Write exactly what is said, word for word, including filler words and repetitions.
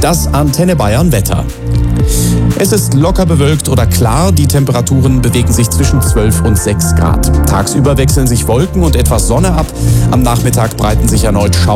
Das Antenne Bayern Wetter. Es ist locker bewölkt oder klar, die Temperaturen bewegen sich zwischen zwölf und sechs Grad. Tagsüber wechseln sich Wolken und etwas Sonne ab. Am Nachmittag breiten sich erneut Schauer